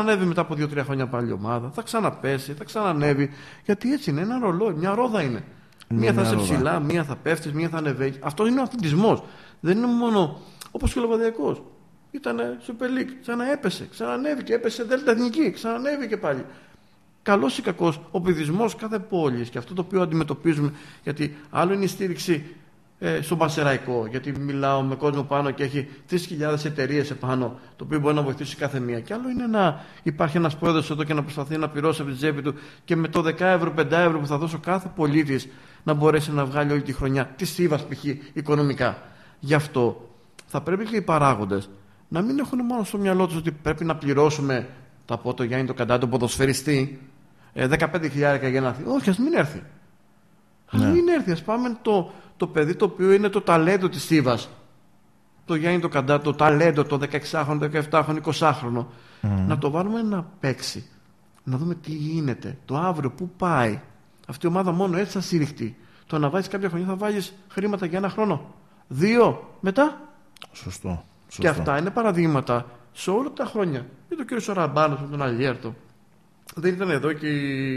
ανέβει μετά από 2-3 χρόνια πάλι η ομάδα, θα ξαναπέσει, θα ξανανέβει. Γιατί έτσι είναι, ένα ρολόι, μια ρόδα είναι. Μία θα είσαι ψηλά, μία θα πέφτει, μία θα ανεβαίνει. Αυτό είναι ο αθλητισμός. Δεν είναι μόνο όπως και ο Λεβαδιακός. Ήταν Super League, ξαναέπεσε, ξανανέβηκε, έπεσε Δέλτα Εθνική, ξανανέβηκε πάλι. Καλός ή κακός, ο πληθυσμός κάθε πόλης και αυτό το οποίο αντιμετωπίζουμε, γιατί άλλο είναι η στήριξη στον Πασεραϊκό, γιατί μιλάω με κόσμο πάνω και έχει 3.000 εταιρείες επάνω, το οποίο μπορεί να βοηθήσει κάθε μία. Και άλλο είναι να υπάρχει ένας πρόεδρος εδώ και να προσπαθεί να πληρώσει από την τσέπη του και με το 10 ευρώ, 5 ευρώ που θα δώσω κάθε πολίτης να μπορέσει να βγάλει όλη τη χρονιά τη Στίβας π.χ. οικονομικά. Γι' αυτό θα πρέπει και οι παράγοντες να μην έχουν μόνο στο μυαλό τους ότι πρέπει να πληρώσουμε, θα πω το Γιάννη το Καντά, τον ποδοσφαιριστή, 15.000 για να έρθει. Όχι, ας μην έρθει. Ας μην έρθει, ας πάμε το παιδί το οποίο είναι το ταλέντο της Στίβας. Το Γιάννη το Καντά, το ταλέντο, το 16χρονο, 17χρονο, 20χρονο. Να το βάλουμε να παίξει. Να δούμε τι γίνεται. Το αύριο πού πάει. Αυτή η ομάδα μόνο έτσι θα συρριχτεί. Το να βάζεις κάποια χρονιά θα βάλεις χρήματα για 1 χρόνο. 2 μετά. Σωστό. Και αυτά είναι παραδείγματα σε όλα τα χρόνια. Για τον κύριο Σοραμπάνος με τον Αλιέρτο. Δεν ήταν εδώ και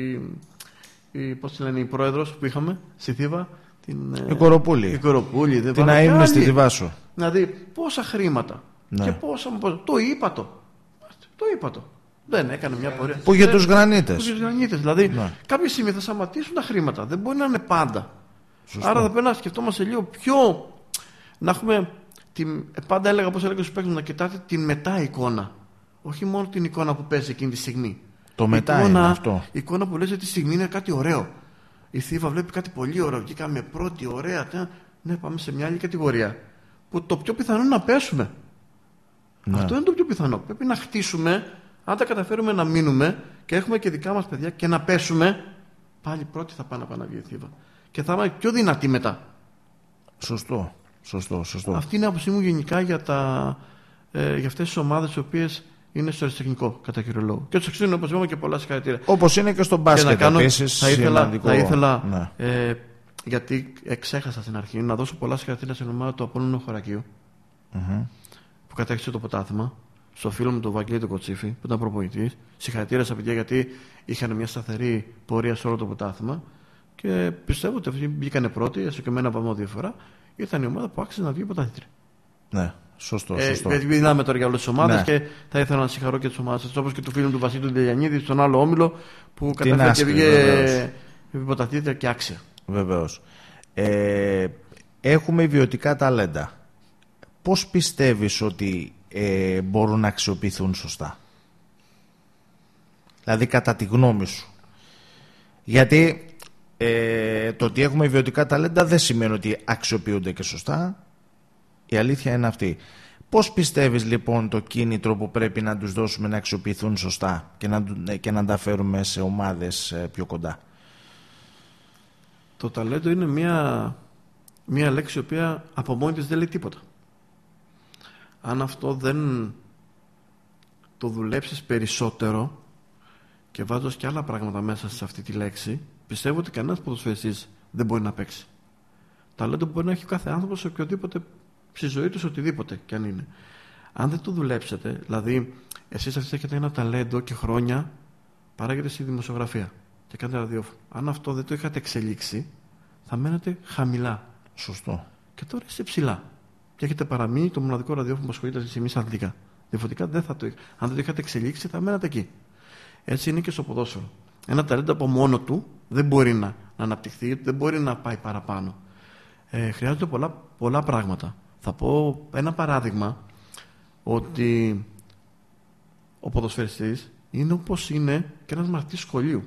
η πρόεδρος που είχαμε στη Θήβα. Η Κοροπούλη. Την αείμνη στη Θηβάσο. Δηλαδή πόσα χρήματα. Ναι. Και πόσα. Το ύπατο. Δεν έκανε μια πορεία. Που για τους γρανίτες. Δηλαδή κάποια στιγμή θα σταματήσουν τα χρήματα. Δεν μπορεί να είναι πάντα. Σωστό. Άρα θα πρέπει να σκεφτόμαστε λίγο πιο. Να έχουμε. Πάντα έλεγα, όπως έλεγα στους παίκτες, να κοιτάτε την μετά εικόνα. Όχι μόνο την εικόνα που παίζει εκείνη τη στιγμή. Το μετά είναι αυτό. Η εικόνα που λες ότι τη στιγμή είναι κάτι ωραίο. Η Θήβα βλέπει κάτι πολύ ωραίο. Βγήκαμε πρώτη, ωραία. Ναι, πάμε σε μια άλλη κατηγορία. Που το πιο πιθανό είναι να πέσουμε. Ναι. Αυτό είναι το πιο πιθανό. Πρέπει να χτίσουμε. Αν τα καταφέρουμε να μείνουμε και έχουμε και δικά μας παιδιά και να πέσουμε, πάλι πρώτη θα πάει να βγει η Θήβα. Και θα είμαστε πιο δυνατοί μετά. Σωστό. Αυτή είναι η άποψή μου γενικά για αυτές τις ομάδες οι οποίες είναι στο αριστεχνικό κατά κύριο λόγο. Και τους εξήνουν, όπως είπαμε, και πολλά συγχαρητήρια. Όπως είναι και στο μπάσκετ επίσης. Θα ήθελα γιατί εξέχασα στην αρχή, να δώσω πολλά συγχαρητήρια στην ομάδα του Απόλλωνα Χωρακίου που κατέκτησε το πρωτάθλημα. Στο φίλο μου τον Βαγγέλη τον Κοτσίφη, που ήταν προπονητής. Συγχαρητήρια στα παιδιά γιατί είχαν μια σταθερή πορεία σε όλο το πρωτάθλημα. Και πιστεύω ότι αυτοί μπήκανε πρώτοι, έστω και με 1 βαθμό διαφορά. Ήταν η ομάδα που άξιζε να βγει πρωταθλήτρια. Ναι, σωστό. Γιατί μιλάμε τώρα για όλες τις ομάδες και θα ήθελα να συγχαρώ και τις ομάδες, όπως και του φίλου του Βασίλη του Ντελιανίδη, στον άλλο όμιλο που καταφέρει και βγήκε πρωταθλήτρια και άξια. Βεβαίως. Έχουμε ιδιωτικά ταλέντα. Πώς πιστεύεις ότι μπορούν να αξιοποιηθούν σωστά? Δηλαδή κατά τη γνώμη σου. Γιατί το ότι έχουμε ιδιωτικά ταλέντα δεν σημαίνει ότι αξιοποιούνται και σωστά. Η αλήθεια είναι αυτή. Πώς πιστεύεις λοιπόν το κίνητρο που πρέπει να τους δώσουμε να αξιοποιηθούν σωστά και να τα φέρουμε σε ομάδες πιο κοντά? Το ταλέντο είναι μια λέξη η οποία από μόνη της δεν λέει τίποτα. Αν αυτό δεν το δουλέψεις περισσότερο και βάζοντας και άλλα πράγματα μέσα σε αυτή τη λέξη, πιστεύω ότι κανένας ποδοσφαιριστής δεν μπορεί να παίξει. Ταλέντο μπορεί να έχει κάθε άνθρωπος σε οποιοδήποτε στη ζωή του, οτιδήποτε κι αν είναι. Αν δεν το δουλέψετε, δηλαδή εσείς αυτοί έχετε ένα ταλέντο και χρόνια παράγετε στη δημοσιογραφία και κάνετε ραδιόφωνο. Αν αυτό δεν το είχατε εξελίξει, θα μένετε χαμηλά. Σωστό. Και τώρα είστε ψηλά. Και έχετε παραμείνει το μοναδικό ραδιόφωνο που ασχολείται σε εμείς αθλητικά. Διαφορετικά δεν θα το είχατε. Αν δεν το είχατε εξελίξει, θα μένατε εκεί. Έτσι είναι και στο ποδόσφαιρο. Ένα ταλέντο από μόνο του δεν μπορεί να αναπτυχθεί, δεν μπορεί να πάει παραπάνω. Χρειάζονται πολλά πράγματα. Θα πω ένα παράδειγμα, ότι ο ποδοσφαιριστής είναι όπως είναι και ένας μαθητής σχολείου.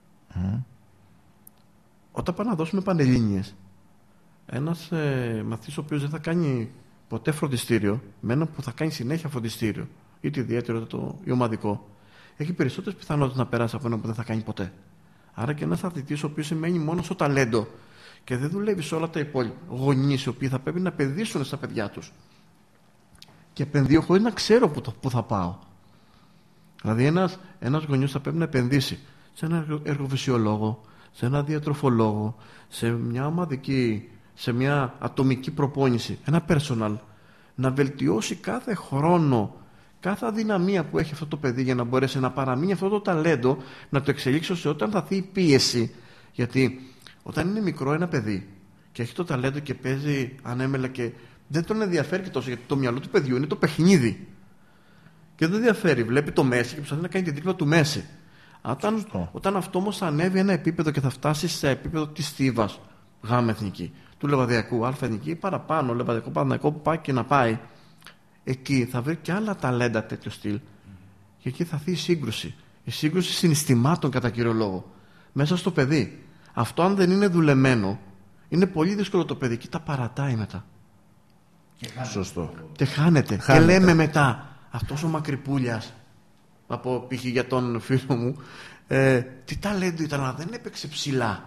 Όταν πάμε να δώσουμε πανελλήνιες, ένας μαθητής ο οποίος δεν θα κάνει ποτέ φροντιστήριο, με έναν που θα κάνει συνέχεια φροντιστήριο, είτε ιδιαίτερο ή ομαδικό, έχει περισσότερες πιθανότητες να περάσει από έναν που δεν θα κάνει ποτέ. Άρα και ένας αθλητής ο οποίος σημαίνει μόνο στο ταλέντο και δεν δουλεύει σε όλα τα υπόλοιπα, γονείς οι οποίοι θα πρέπει να επενδύσουν στα παιδιά τους. Και επενδύω χωρίς να ξέρω πού θα πάω. Δηλαδή ένας γονιός θα πρέπει να επενδύσει σε έναν εργοφυσιολόγο, σε έναν διατροφολόγο, σε μια ομαδική, σε μια ατομική προπόνηση, ένα personal, να βελτιώσει κάθε χρόνο κάθε αδυναμία που έχει αυτό το παιδί για να μπορέσει να παραμείνει αυτό το ταλέντο, να το εξελίξει ώστε όταν θα έρθει η πίεση. Γιατί όταν είναι μικρό ένα παιδί και έχει το ταλέντο και παίζει ανέμελα και δεν τον ενδιαφέρει και τόσο, γιατί το μυαλό του παιδιού είναι το παιχνίδι. Και δεν ενδιαφέρει. Βλέπει το Μέση και προσπαθεί να κάνει την τρίπλα του Μέση. Όταν αυτό όμως ανέβει ένα επίπεδο και θα φτάσει σε επίπεδο της Θήβας, γάμα εθνική, του Λεβαδιακού, α εθνική ή παραπάνω, Λεβαδιακό, Παναθηναϊκό που πάει και να πάει, εκεί θα βρει και άλλα ταλέντα τέτοιο στυλ. Και εκεί θα έρθει η σύγκρουση. Η σύγκρουση συναισθημάτων κατά κύριο λόγο. Μέσα στο παιδί. Αυτό αν δεν είναι δουλεμένο, είναι πολύ δύσκολο το παιδί και τα παρατάει μετά. Σωστό. Και χάνεται. Και λέμε μετά, αυτός ο Μακρυπούλιας, από π.χ. για τον φίλο μου, τι ταλέντο ήταν, αλλά δεν έπαιξε ψηλά.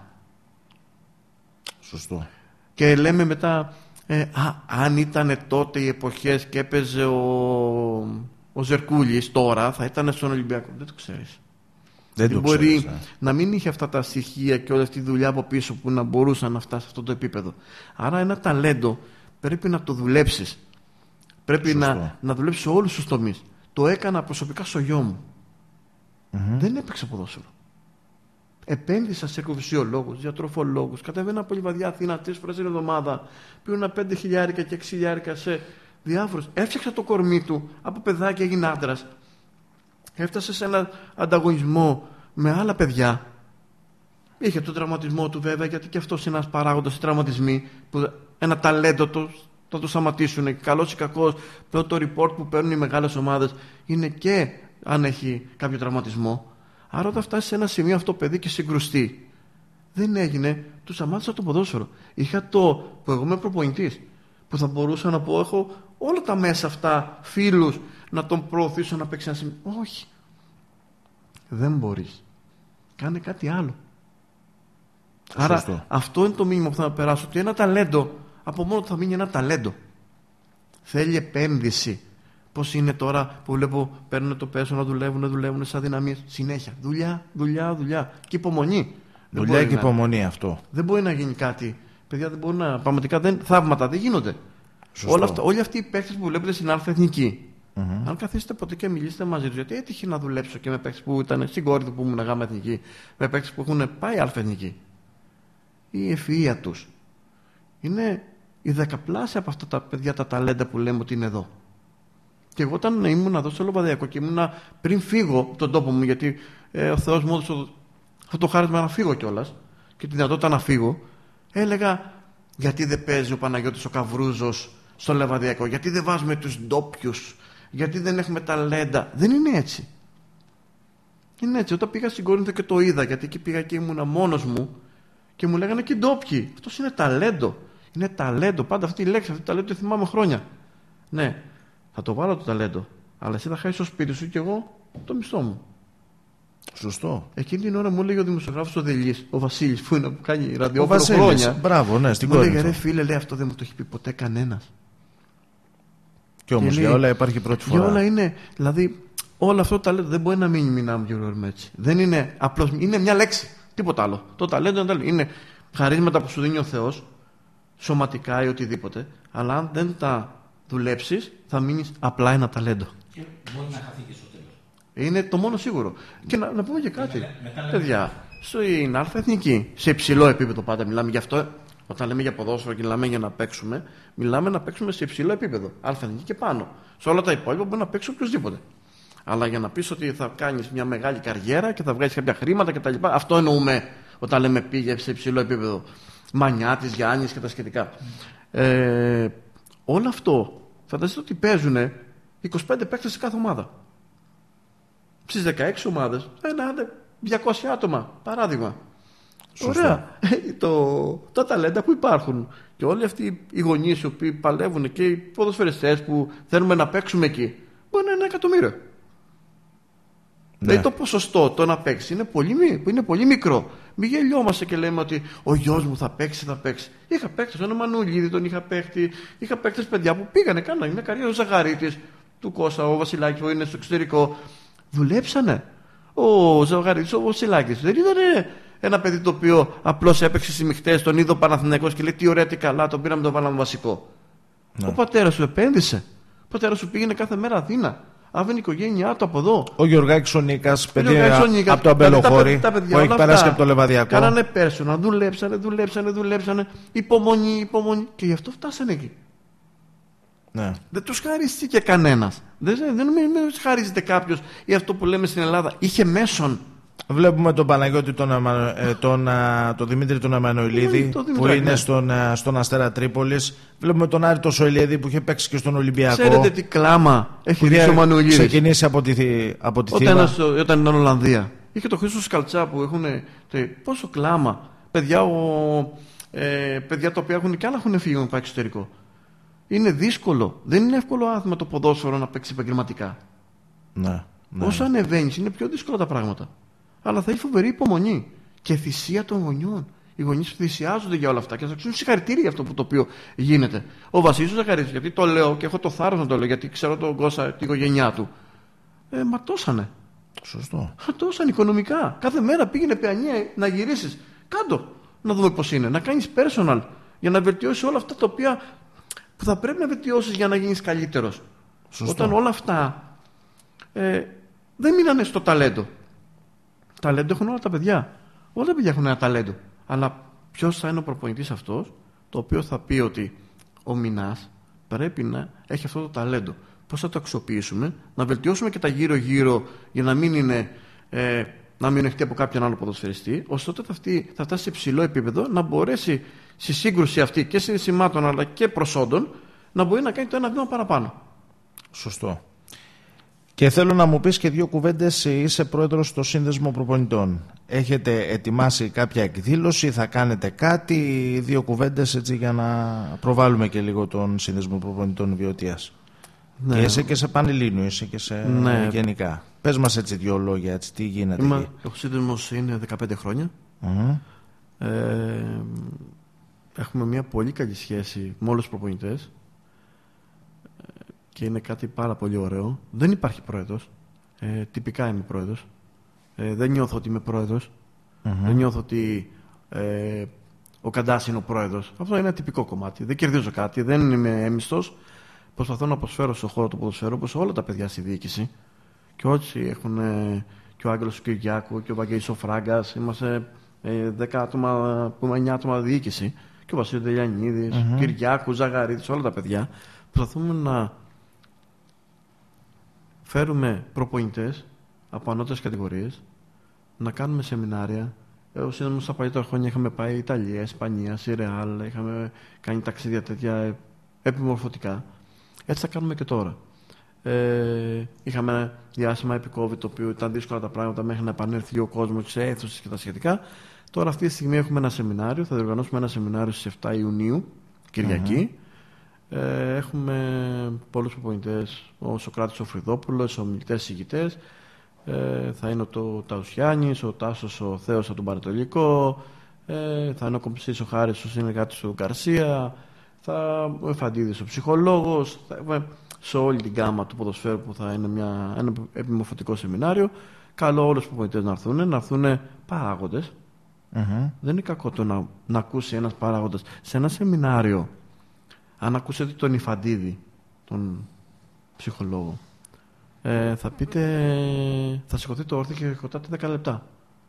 Σωστό. Και λέμε μετά, αν ήταν τότε οι εποχές και έπαιζε ο Ζερκούλης τώρα, θα ήταν στον Ολυμπιακό. Δεν το ξέρεις. Δεν μπορεί να μην είχε αυτά τα στοιχεία και όλη αυτή τη δουλειά από πίσω που να μπορούσαν να φτάσει σε αυτό το επίπεδο. Άρα ένα ταλέντο πρέπει να το δουλέψεις. Πρέπει να δουλέψεις σε όλους τους τομείς. Το έκανα προσωπικά στο γιο μου. Δεν έπαιξε ποδόσφαιρο. Επένδυσα σε εκφυσιολόγους, διατροφολόγους. Κατέβαινα από Λιβαδιά Αθήνα 3 φορές την εβδομάδα. Πήγαινα 5.000 και 6.000 σε διάφορους. Έφτιαξα το κορμί του. Από παιδάκι έγινε άντρας. Έφτασε σε έναν ανταγωνισμό με άλλα παιδιά. Είχε τον τραυματισμό του βέβαια, γιατί και αυτός είναι ένας παράγοντας, οι τραυματισμοί. Που ένα ταλέντο θα το σταματήσουν. Καλός ή κακός, πλέον το report που παίρνουν οι μεγάλες ομάδες είναι και αν έχει κάποιο τραυματισμό. Άρα όταν φτάσει σε ένα σημείο αυτό το παιδί και συγκρουστεί, δεν έγινε, του σταμάτησα το ποδόσφαιρο. Είχα που εγώ είμαι προπονητής, που θα μπορούσα να πω, έχω όλα τα μέσα αυτά, φίλους, να τον προωθήσω να παίξει ένα σημείο. Όχι. Δεν μπορείς. Κάνε κάτι άλλο. Άρα αυτό είναι το μήνυμα που θα περάσω, ότι ένα ταλέντο, από μόνο του θα μείνει ένα ταλέντο. Θέλει επένδυση. Πώς είναι τώρα που βλέπω, παίρνουν το πέσο να δουλεύουν σε αδυναμίες. Συνέχεια. Δουλειά. Και υπομονή. Δουλειά και υπομονή αυτό. Δεν μπορεί να γίνει κάτι. Παιδιά, δεν μπορεί να. Πραγματικά θαύματα δεν γίνονται. Όλοι αυτοί οι παίκτες που βλέπετε στην Α' Εθνική, αν καθίσετε ποτέ και μιλήσετε μαζί τους, γιατί έτυχε να δουλέψω και με παίκτες που ήταν στην κόρη του που ήμουν Γ' Εθνική, με παίκτες που έχουν πάει Α' Εθνική. Η ευφυΐα τους είναι η δεκαπλάσια από αυτά τα παιδιά, τα ταλέντα που λέμε ότι είναι εδώ. Και εγώ όταν ήμουν εδώ στο Λοβαδιακό και ήμουν πριν φύγω από τον τόπο μου, γιατί ο Θεός μου έδωσε αυτό το χάρισμα να φύγω κιόλας και τη δυνατότητα να φύγω, έλεγα γιατί δεν παίζει ο Παναγιώτης ο Καβρούζος στο Λεβαδιακό, γιατί δεν βάζουμε τους ντόπιους, γιατί δεν έχουμε ταλέντα. Δεν είναι έτσι. Είναι έτσι. Όταν πήγα στην Κόρινθο και το είδα, γιατί εκεί πήγα και ήμουν μόνος μου και μου λέγανε και ντόπιοι. Αυτός είναι ταλέντο. Είναι ταλέντο. Πάντα αυτή η λέξη, αυτό το ταλέντο τη θυμάμαι χρόνια. Ναι. Θα το βάλω το ταλέντο. Αλλά εσύ θα χάσεις το σπίτι σου και εγώ το μισθό μου. Σωστό. Εκείνη την ώρα μου έλεγε ο δημοσιογράφος ο Δελής, ο Βασίλης, που είναι που κάνει ραδιόφωνο χρόνια. Μπράβο, ναι, στην Κόρινθο. Μου Κόρινθο. έλεγε ρε φίλε, λέει, αυτό δεν μου το έχει πει ποτέ κανένας. Και όμως για όλα υπάρχει πρώτη φορά. Για όλα είναι. Δηλαδή, όλο αυτό το ταλέντο δεν μπορεί να μείνει μηνάμου Γιώργο έτσι. Δεν είναι απλώς. Είναι μια λέξη. Τίποτα άλλο. Το ταλέντο είναι χαρίσματα που σου δίνει ο Θεός, σωματικά ή οτιδήποτε. Αλλά αν δεν τα δουλέψεις, θα μείνεις απλά ένα ταλέντο. Και μπορεί να χαθεί και στο τέλος. Είναι το μόνο σίγουρο. Και να πούμε και κάτι. Παιδιά, στην Α' Εθνική, σε υψηλό επίπεδο πάντα μιλάμε γι' αυτό. Όταν λέμε για ποδόσφαιρο και μιλάμε για να παίξουμε, μιλάμε να παίξουμε σε υψηλό επίπεδο. Α' Εθνική και πάνω. Σε όλα τα υπόλοιπα μπορεί να παίξει οποιοδήποτε. Αλλά για να πεις ότι θα κάνεις μια μεγάλη καριέρα και θα βγάλεις κάποια χρήματα κτλ. Αυτό εννοούμε όταν λέμε πήγε σε υψηλό επίπεδο. Μανιάτης, Γιάννης και τα σχετικά. Όλο αυτό φανταστείτε ότι παίζουν 25 παίκτες σε κάθε ομάδα. Στις 16 ομάδες είναι 200 άτομα, παράδειγμα. Σωστό. Ωραία. Τα ταλέντα που υπάρχουν και όλοι αυτοί οι γονείς οι οποίοι παλεύουν και οι ποδοσφαιριστές που θέλουμε να παίξουμε εκεί, μπορεί να είναι 1 εκατομμύριο. Ναι. Δηλαδή το ποσοστό το να παίξει είναι πολύ μικρό. Μην γελιόμαστε και λέμε ότι ο γιος μου θα παίξει. Είχα παίκτες, τον Μανουλίδη τον είχα παίκτη. Είχα παίκτες παιδιά που πήγανε, κάνανε μια καριέρα. Ο Ζαγαρίτης, του Κώστα, ο Βασιλάκης που είναι στο εξωτερικό. Δουλέψανε. Ο Ζαγαρίτης, ο Βασιλάκης. Δεν ήταν ένα παιδί το οποίο απλώς έπαιξε στις μιχτές, τον είδε ο Παναθηναϊκός και λέει τι ωραία, τι καλά, τον πήραμε, τον βάλαμε βασικό. Ναι. Ο πατέρας σου επένδυσε. Ο πατέρας σου πήγαινε κάθε μέρα Αθήνα. Άφηνε η οικογένειά του από εδώ. Ο Γιωργάκης ο Νίκας, παιδί από το Αμπελοχώρι, που έχει περάσει και από το Λεβαδιακό. Κάνανε πέρσονα, δουλέψανε. Υπομονή. Και γι' αυτό φτάσανε εκεί. Ναι. Δεν τους χαρίστηκε κανένας. Δεν τους χαρίζεται κάποιος, ή αυτό που λέμε στην Ελλάδα, είχε μέσον. Βλέπουμε τον Παναγιώτη, τον Δημήτρη τον Εμμανουηλίδη, που είναι στον Αστέρα Τρίπολης. Βλέπουμε τον Άρη τον Σοηλίδη που είχε παίξει και στον Ολυμπιακό. Ξέρετε τι κλάμα έχει ρίξει ο Μανουηλίδης. Ξεκινήσει από τη Θήβα. Όταν ήταν Ολλανδία. Είχε το Χρήστο Σκαλτσά που έχουν. Πόσο κλάμα. Παιδιά τα οποία έχουν και άλλα έχουν φύγει από εξωτερικό. Είναι δύσκολο. Δεν είναι εύκολο άθλημα το ποδόσφαιρο να παίξει επαγγελματικά. Ναι. Όσο ανεβαίνει, είναι πιο δύσκολα τα πράγματα. Αλλά θα έχει φοβερή υπομονή και θυσία των γονιών. Οι γονείς θυσιάζονται για όλα αυτά και θα αξίζουν συγχαρητήρια για αυτό το οποίο γίνεται. Ο Βασίλης Ζαχαρίδης, γιατί το λέω και έχω το θάρρος να το λέω, γιατί ξέρω τον Κώστα, την οικογένειά του. Ματώσανε. Σωστό. Ματώσανε οικονομικά. Κάθε μέρα πήγαινε παιανία να γυρίσεις. Κάντο να δούμε πώς είναι. Να κάνεις personal για να βελτιώσεις όλα αυτά τα οποία που θα πρέπει να βελτιώσεις για να γίνεις καλύτερος. Σωστό. Όταν όλα αυτά δεν μείνανε στο ταλέντο. Ταλέντο έχουν όλα τα παιδιά. Όλα τα παιδιά έχουν ένα ταλέντο. Αλλά ποιος θα είναι ο προπονητής αυτός, το οποίο θα πει ότι ο Μινάς πρέπει να έχει αυτό το ταλέντο. Πώς θα το αξιοποιήσουμε, να βελτιώσουμε και τα γύρω-γύρω για να μην είναι. Να μειονεχτεί από κάποιον άλλο ποδοσφαιριστή, ώστε τότε θα φτάσει σε υψηλό επίπεδο, να μπορέσει στη σύγκρουση αυτή και συναισθημάτων αλλά και προσόντων να μπορεί να κάνει το ένα βήμα παραπάνω. Σωστό. Και θέλω να μου πεις και δύο κουβέντες. Είσαι πρόεδρος στο Σύνδεσμο Προπονητών. Έχετε ετοιμάσει κάποια εκδήλωση, θα κάνετε κάτι? Δύο κουβέντες έτσι για να προβάλλουμε και λίγο τον Σύνδεσμο Προπονητών Βιωτίας. Ναι. Και είσαι και σε πανελλήνιο, είσαι και σε γενικά. Πες μας έτσι δύο λόγια, έτσι, τι γίνεται εκεί. Ο Σύνδεσμος είναι 15 χρόνια. Έχουμε μια πολύ καλή σχέση με όλους τους προπονητές. Και είναι κάτι πάρα πολύ ωραίο. Δεν υπάρχει πρόεδρος. Τυπικά είμαι πρόεδρος. Δεν νιώθω ότι είμαι πρόεδρος. Δεν νιώθω ότι ο Καντάς είναι ο πρόεδρος. Αυτό είναι ένα τυπικό κομμάτι. Δεν κερδίζω κάτι. Δεν είμαι έμιστος. Προσπαθώ να προσφέρω στον χώρο του ποδοσφαίρου όπως όλα τα παιδιά στη διοίκηση. Και όσοι έχουν. Και ο Άγγελος Κυριάκου και ο Βαγγέλης ο Φράγκας. Είμαστε 10 άτομα, που είμαι 9 άτομα διοίκηση. Και ο Βασίλης Τελιανίδης, Κυριάκου, Ζαγαρίδης, όλα τα παιδιά. Προσπαθούμε να φέρουμε προπονητές από ανώτερες κατηγορίες, να κάνουμε σεμινάρια. Ο Σύνδεσμος στα παλιότερα χρόνια είχαμε πάει Ιταλία, Ισπανία, Σιρεάλ, είχαμε κάνει ταξίδια τέτοια επιμορφωτικά. Έτσι θα κάνουμε και τώρα. Είχαμε ένα διάστημα επί COVID, το οποίο ήταν δύσκολα τα πράγματα μέχρι να επανέλθει ο κόσμος σε αίθουσες και τα σχετικά. Τώρα αυτή τη στιγμή έχουμε ένα σεμινάριο, θα διοργανώσουμε ένα σεμινάριο στις 7 Ιουνίου, Κυριακή. Έχουμε πολλούς προπονητές, ο Σοκράτης ο Φρυδόπουλος, ομιλητές ηγητές. Θα είναι ο Ταουσιάννης, ο Τάσος ο Θέος από τον Πανετολικό, θα είναι ο Κομψής ο Χάρης, ο συνεργάτης του Γκαρσία, ο Εφαντίδης ο ψυχολόγος. Σε όλη την γάμα του ποδοσφαίρου που θα είναι ένα επιμορφωτικό σεμινάριο. Καλό όλους τους προπονητές να έρθουν παράγοντες. Δεν είναι κακό το να ακούσει ένας παράγοντας σε ένα σεμινάριο. Αν ακούσετε τον Ιφαντίδη, τον ψυχολόγο, θα πείτε, θα σηκωθείτε όρθιοι και σκοτάτε 10 λεπτά.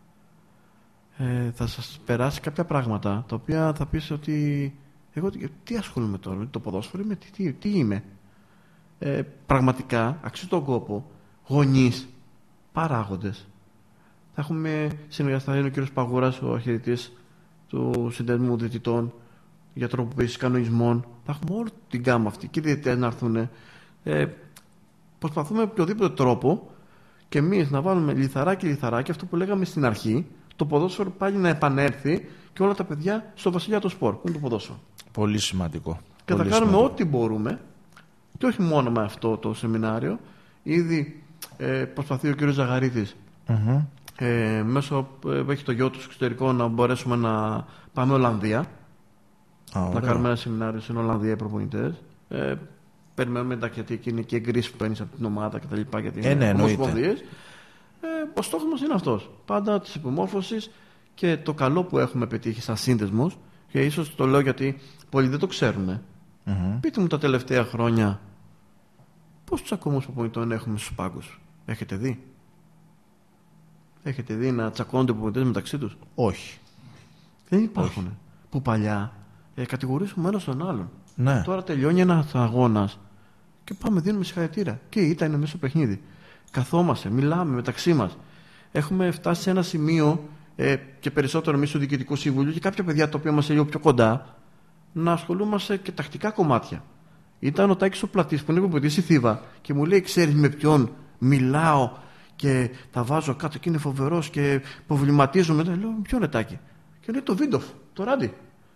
Θα σας περάσει κάποια πράγματα τα οποία θα πεις ότι εγώ τι ασχολούμαι τώρα, το ποδόσφαιρο είμαι, τι είμαι. Πραγματικά αξίζει τον κόπο γονείς, παράγοντες. Θα έχουμε συνεργαστεί, είναι ο κύριος Παγούρας, ο αρχιδιετής του Συνδέσμου Διαιτητών, για τροποποίηση κανονισμών. Θα έχουμε όλη την γάμα αυτή και οι διαιτητές να έρθουν. Προσπαθούμε με οποιοδήποτε τρόπο και εμείς να βάλουμε λιθαράκι, αυτό που λέγαμε στην αρχή, το ποδόσφαιρο πάλι να επανέλθει και όλα τα παιδιά στο βασιλιά του σπορ, που είναι το ποδόσφαιρο. Πολύ σημαντικό. Και θα κάνουμε ό,τι μπορούμε, και όχι μόνο με αυτό το σεμινάριο. Ήδη προσπαθεί ο κ. Ζαγαρίδης μέσω έχει το γιο του εξωτερικό να μπορέσουμε να πάμε Ολλανδία. Να κάνουμε ένα σεμινάριο στην Ολλανδία οι προπονητές. Περιμένουμε εντάξει, γιατί εκεί είναι και εγκρίσεις που παίρνεις από την ομάδα κτλ. Γιατί είναι ομοσπονδίες. Ο στόχος μας είναι αυτός. Πάντα της επιμόρφωσης και το καλό που έχουμε πετύχει σαν σύνδεσμος. Και ίσως το λέω γιατί πολλοί δεν το ξέρουν. Πείτε μου τα τελευταία χρόνια Πόσους τσακωμούς προπονητών έχουμε στους πάγκους? Έχετε δει? Έχετε δει να τσακώνονται προπονητές μεταξύ τους? Όχι. Δεν υπάρχουν. Που παλιά κατηγορήσουμε ο ένας τον άλλον. Ναι. Τώρα τελειώνει ένας αγώνας και πάμε, δίνουμε συγχαρητήρια. Και η ήττα είναι μέσα στο παιχνίδι. Καθόμαστε, μιλάμε μεταξύ μας. Έχουμε φτάσει σε ένα σημείο και περισσότερο εμείς στο Διοικητικό Συμβούλιο και κάποια παιδιά τα οποία είμαστε λίγο πιο κοντά να ασχολούμαστε και τακτικά κομμάτια. Ήταν ο Τάκης ο Πλατής που είναι προπονητής στη Θήβα και μου λέει: ξέρεις με ποιον μιλάω και τα βάζω κάτω και είναι φοβερός και προβληματίζομαι? Λέω: ποιον είναι Τάκη? Και λέει: το Βίντοφ, το Ράντι.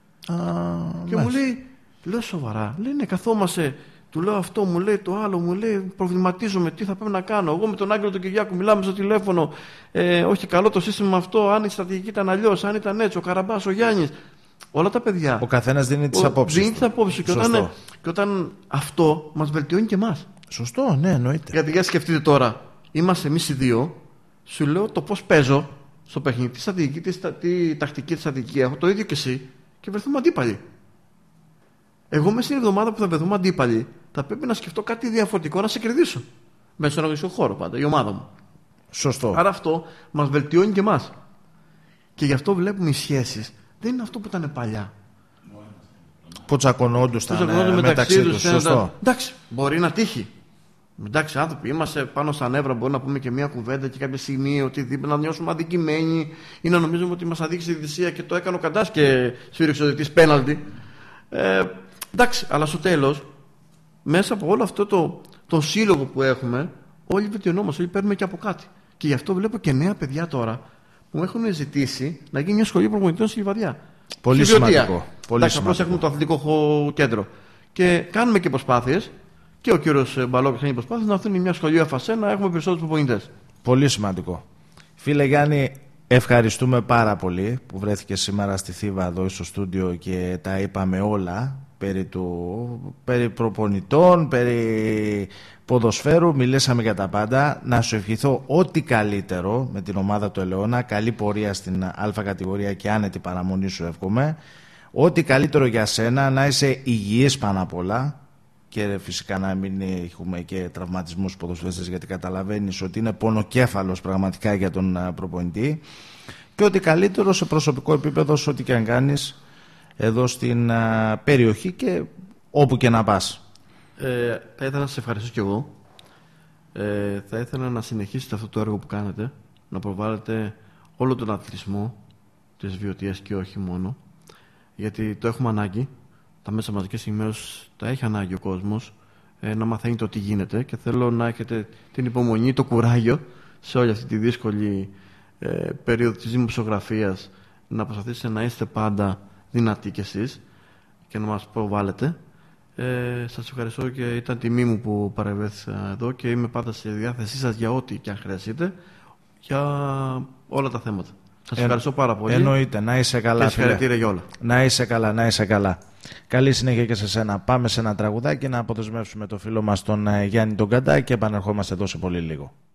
Και μου λέει: λέω σοβαρά? Λέει: ναι, καθόμαστε. Του λέω αυτό, μου λέει το άλλο, μου λέει προβληματίζομαι τι θα πρέπει να κάνω. Εγώ με τον Άγγελο τον Κυριάκο μιλάμε στο τηλέφωνο. Όχι, καλό το σύστημα αυτό. Αν η στρατηγική ήταν αλλιώς, αν ήταν έτσι, ο Καραμπάς, ο Γιάννης. Όλα τα παιδιά. Ο καθένας δίνει τις απόψεις. Δίνει τις απόψεις. Και όταν αυτό μας βελτιώνει και εμάς. Σωστό, ναι, εννοείται. Γιατί για σκεφτείτε τώρα, είμαστε εμείς οι δύο, σου λέω το πώς παίζω στο παιχνίδι, τι στρατηγική, τι τακτική, τη στρατηγική έχω, το ίδιο και εσύ, και βρεθούμε αντίπαλοι. Εγώ μέσα στην εβδομάδα που θα βρεθούμε αντίπαλοι, θα πρέπει να σκεφτώ κάτι διαφορετικό να σε κερδίσω. Μέσα στον αγωνιστικό χώρο πάντα, η ομάδα μου. Σωστό. Άρα αυτό μας βελτιώνει και εμάς. Και γι' αυτό βλέπουμε οι σχέσεις δεν είναι αυτό που ήταν παλιά. Που τσακωνόντουσαν μεταξύ τους. Σωστό. Εντάξει, μπορεί να τύχει. Εντάξει, άνθρωποι είμαστε πάνω στα νεύρα. Μπορεί να πούμε και μια κουβέντα και κάποια στιγμή οτιδήποτε να νιώσουμε αδικημένοι ή να νομίζουμε ότι μας αδίκησε η διαιτησία και το έκανε ο Καντάς και σφύριξε ο διαιτητής πέναλτι. Εντάξει, αλλά στο τέλος, μέσα από όλο αυτό το σύλλογο που έχουμε, όλοι βελτιωνόμαστε, όλοι παίρνουμε και από κάτι. Και γι' αυτό βλέπω και νέα παιδιά τώρα που μου έχουν ζητήσει να γίνει μια σχολή προπονητών στη Λιβαδιά. Πολύ σημαντικό. Εντάξει, απλώς έχουμε το αθλητικό κέντρο. Και κάνουμε και προσπάθειες. Και ο κύριος Μπαλόκος κάνει προσπάθειες να έρθουν μια σχολή ΑΦΑΣΕ να έχουμε περισσότερους προπονητές. Πολύ σημαντικό. Φίλε Γιάννη, ευχαριστούμε πάρα πολύ που βρέθηκε σήμερα στη Θήβα εδώ στο στούντιο και τα είπαμε όλα περί προπονητών, περί ποδοσφαίρου, μιλήσαμε για τα πάντα. Να σου ευχηθώ ό,τι καλύτερο με την ομάδα του Ελαιώνα, καλή πορεία στην Α κατηγορία και άνετη παραμονή σου εύχομαι. Ό,τι καλύτερο για σένα, να είσαι υγιής πάνω απ' όλα και φυσικά να μην έχουμε και τραυματισμούς ποδοσφαιριστές, γιατί καταλαβαίνεις ότι είναι πονοκέφαλος πραγματικά για τον προπονητή, και ό,τι καλύτερο σε προσωπικό επίπεδο σε ό,τι και αν κάνεις εδώ στην περιοχή και όπου και να πας. Θα ήθελα να σας ευχαριστήσω κι εγώ. Θα ήθελα να συνεχίσετε αυτό το έργο που κάνετε, να προβάλλετε όλο τον αθλητισμό της Βιωτίας και όχι μόνο, γιατί το έχουμε ανάγκη. Τα μέσα μαζικής ενημέρωσης τα έχει ανάγκη ο κόσμος να μαθαίνει το τι γίνεται, και θέλω να έχετε την υπομονή, το κουράγιο σε όλη αυτή τη δύσκολη περίοδο της δημοσιογραφίας, να προσπαθήσετε να είστε πάντα δυνατοί κι εσείς και να μας προβάλλετε. Σας ευχαριστώ και ήταν τιμή μου που παρευρέθησα εδώ και είμαι πάντα στη διάθεσή σας για ό,τι και αν χρειαστείτε, για όλα τα θέματα. Σας ευχαριστώ πάρα πολύ. Εννοείται, να είσαι καλά. Και συγχαρητήρια για όλα. Να είσαι καλά, να είσαι καλά. Καλή συνέχεια και σε σένα. Πάμε σε ένα τραγουδάκι να αποδεσμεύσουμε το φίλο μας τον Γιάννη τον Καντά και επανερχόμαστε εδώ σε πολύ λίγο.